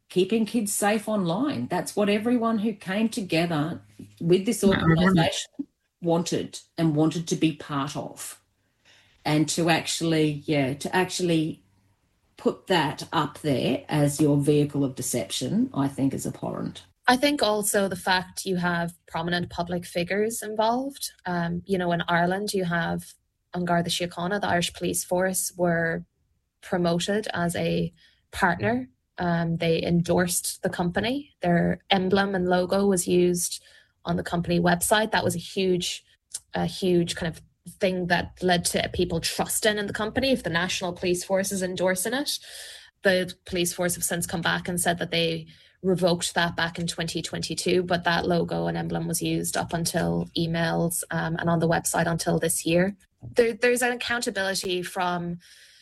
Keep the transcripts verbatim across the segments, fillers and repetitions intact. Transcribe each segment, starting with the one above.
keeping kids safe online. That's what everyone who came together with this organisation wanted and wanted to be part of. And to actually, yeah, to actually put that up there as your vehicle of deception, I think is abhorrent. I think also the fact you have prominent public figures involved. Um, you know, in Ireland, you have An Garda Síochána, the Irish police force, were promoted as a partner. Um, they endorsed the company. Their emblem and logo was used on the company website. That was a huge, a huge kind of thing that led to people trusting in the company. If the National Police Force is endorsing it, the police force have since come back and said that they revoked that back in twenty twenty-two, but that logo and emblem was used up until emails um, and on the website until this year. There, there's an accountability from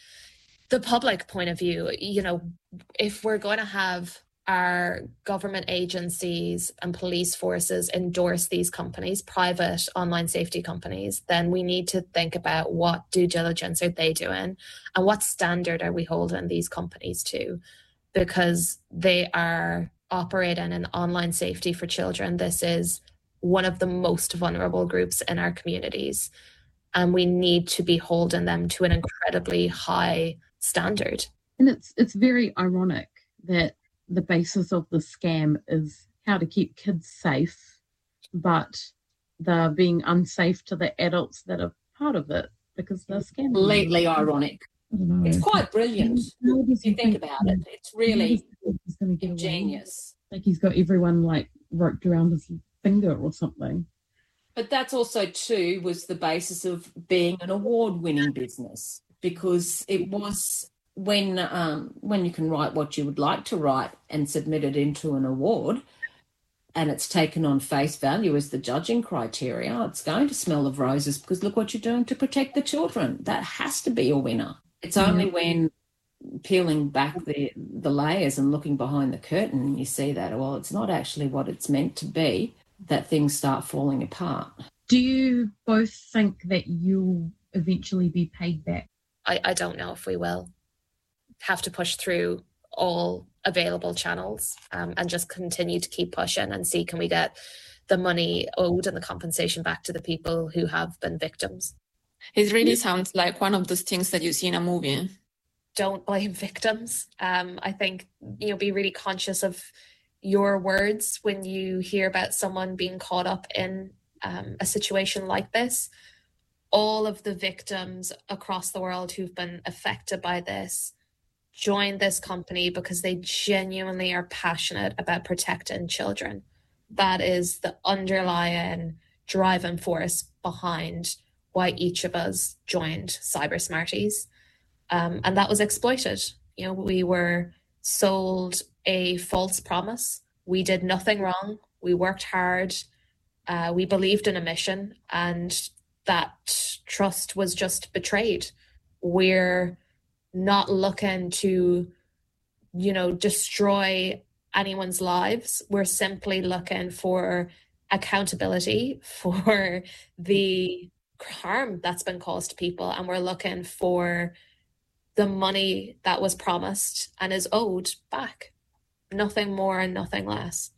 the public point of view. You know, if we're going to have our government agencies and police forces endorse these companies, private online safety companies, then we need to think about what due diligence are they doing and what standard are we holding these companies to, because they are operating in online safety for children. This is one of the most vulnerable groups in our communities, and we need to be holding them to an incredibly high standard. And it's it's very ironic that the basis of the scam is how to keep kids safe, but they're being unsafe to the adults that are part of it because they're scamming. Completely ironic. It's quite brilliant if you think about it. It's really ingenious. Like he's got everyone like roped around his finger or something. But that's also too was the basis of being an award-winning business, because it was when um, when you can write what you would like to write and submit it into an award, and it's taken on face value as the judging criteria, it's going to smell of roses because look what you're doing to protect the children. That has to be a winner. It's only mm-hmm. when peeling back the, the layers and looking behind the curtain, you see that, well, it's not actually what it's meant to be, that things start falling apart. Do you both think that you'll eventually be paid back? I, I don't know if we will. Have to push through all available channels um, and just continue to keep pushing and see can we get the money owed and the compensation back to the people who have been victims. It really sounds like one of those things that you see in a movie. Don't blame victims. Um, I think, you know, be really conscious of your words when you hear about someone being caught up in um, a situation like this. All of the victims across the world who've been affected by this join this company because they genuinely are passionate about protecting children. That is the underlying driving force behind why each of us joined Cyber Smarties. Um, and that was exploited. You know, we were sold a false promise. We did nothing wrong. We worked hard. Uh, we believed in a mission, and that trust was just betrayed. We're not looking to, you know, destroy anyone's lives. We're simply looking for accountability for the harm that's been caused to people. And we're looking for the money that was promised and is owed back. Nothing more and nothing less.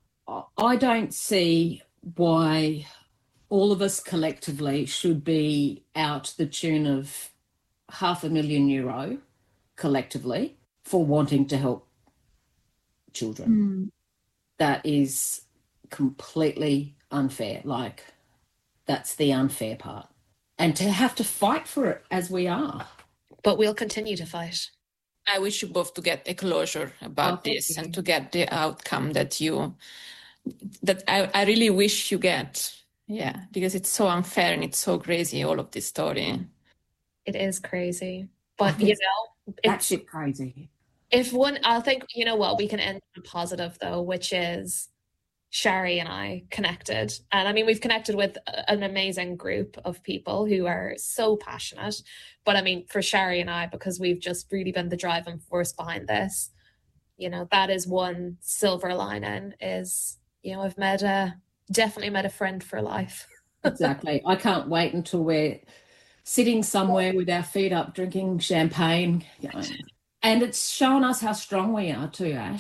I don't see why all of us collectively should be out the tune of half a million euro collectively for wanting to help children. Mm. That is completely unfair. Like, that's the unfair part. And to have to fight for it as we are. But we'll continue to fight. I wish you both to get a closure about oh, this and to get the outcome that you, that I, I really wish you get. Yeah, because it's so unfair and it's so crazy, all of this story. It is crazy. But, you know, that's shit crazy. If one, I think, you know what, we can end on a positive, though, which is Shari and I connected. And I mean, we've connected with an amazing group of people who are so passionate. But I mean, for Shari and I, because we've just really been the driving force behind this, you know, that is one silver lining is, you know, I've met a, definitely met a friend for life. Exactly. I can't wait until we're sitting somewhere with our feet up, drinking champagne. You know, and it's shown us how strong we are too, Ash.